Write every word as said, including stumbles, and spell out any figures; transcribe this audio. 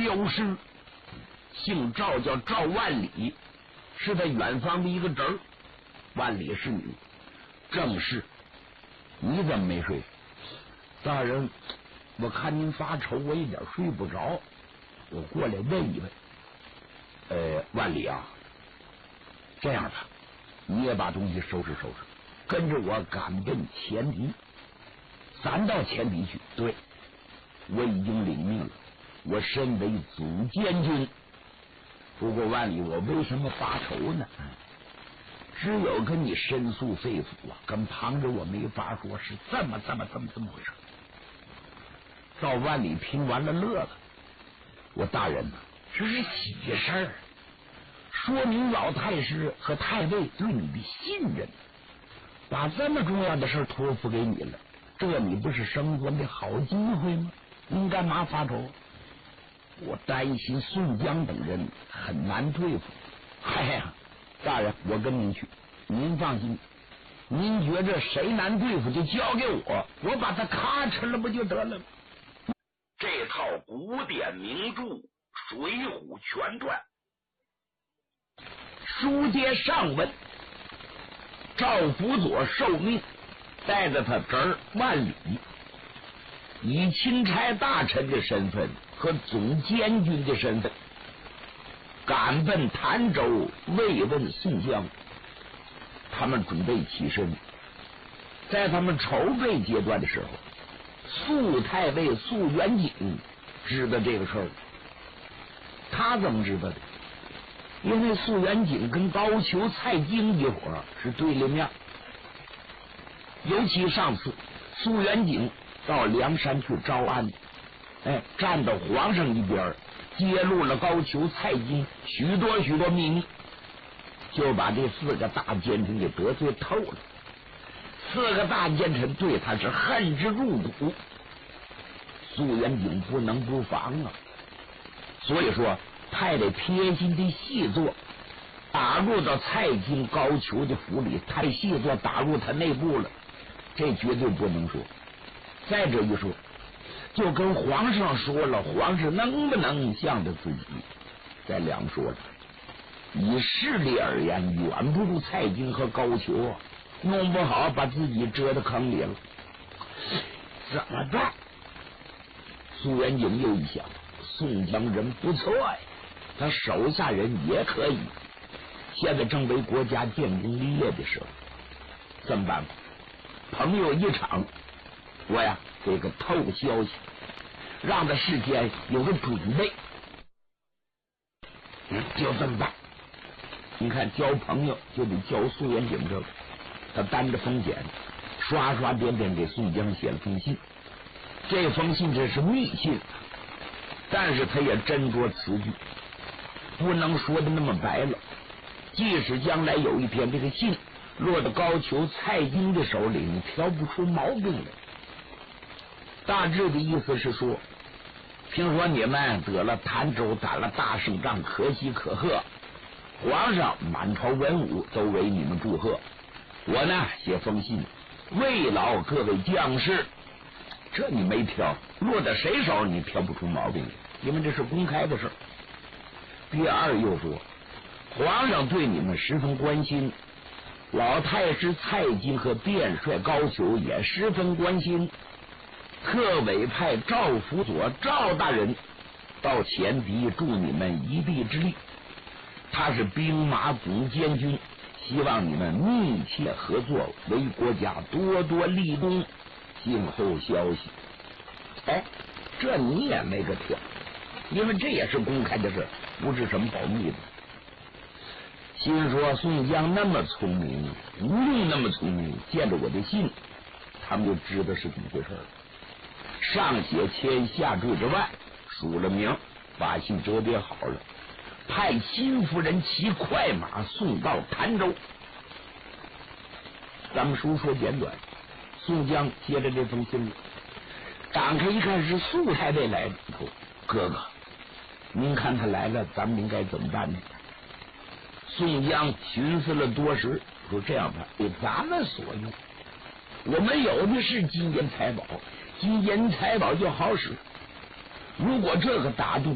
有事，姓赵，叫赵万里，是他远方的一个侄儿。万里是女，正是。你怎么没睡？大人，我看您发愁，我一点睡不着，我过来问一问。呃，万里啊，这样吧，你也把东西收拾收拾，跟着我赶奔前敌。咱到前敌去。对，我已经领命了，我身为总监军。不过万里，我为什么发愁呢？只有跟你申诉肺腑啊，跟旁人我没法说，是这么这么这么这么回事。赵万里听完了乐了，我大人呢，这是喜事儿，说明老太师和太尉对你的信任，把这么重要的事托付给你了，这你不是升官的好机会吗？您干嘛发愁？我担心宋江等人很难对付。哎呀，大人，我跟您去，您放心，您觉着谁难对付就交给我，我把他咔哧了不就得了吗？这套古典名著《水浒全传》，书接上文，赵辅佐受命，带着他侄儿万里，以钦差大臣的身份和总监军的身份，赶奔潭州慰问宋江。他们准备起身，在他们筹备阶段的时候，苏太尉苏元景知道这个事儿。他怎么知道的？因为苏元景跟高俅、蔡京一伙是对立面。尤其上次苏元景到梁山去招安，哎，站到皇上一边，揭露了高俅、蔡京许多许多秘密，就把这四个大奸臣给得罪透了。四个大奸臣对他是恨之入骨，苏元景不能不防啊。所以说派得贴心的细作打入到蔡京、高俅的府里，太细作打入他内部了，这绝对不能说。再者一说，就跟皇上说了，皇上能不能向着自己？再两说了，以势力而言，远不如蔡京和高俅，弄不好把自己折到坑里了，怎么办？苏元景又一想，宋江人不错呀，他手下人也可以，现在正为国家建功立业的时候，怎么办？朋友一场，我呀给个透消息，让他事先有个准备。嗯，就这么办。你看交朋友就得交苏元景这个，他担着风险，刷刷点点给宋江写了封信。这封信这是密信，但是他也斟酌词句，不能说的那么白了。即使将来有一天这个信落到高俅、蔡京的手里，你挑不出毛病来。大致的意思是说，听说你们得了潭州打了大胜仗，可喜可贺，皇上满朝文武都为你们祝贺。我呢写封信慰劳各位将士，这你没挑，落到谁手你挑不出毛病来，因为这是公开的事。第二又说，皇上对你们十分关心，老太师蔡京和便帅高俅也十分关心，特委派赵辅佐赵大人到前敌助你们一臂之力，他是兵马总监军，希望你们密切合作，为国家多多立功，静候消息。哎，这你也没个挑，因为这也是公开的事，不是什么保密的。心说宋江那么聪明，不用那么聪明，见着我的信，他们就知道是怎么回事了。上写签，下缀之外，署了名，把信折叠好了，派辛夫人骑快马送到潭州。咱们书说简短，宋江接着这封信，打开一看是苏太尉来的，说：“哥哥，您看他来了，咱们应该怎么办呢？”宋江寻思了多时，说：“这样吧，为咱们所用，我们有的是金银财宝，金银财宝就好使。如果这个打住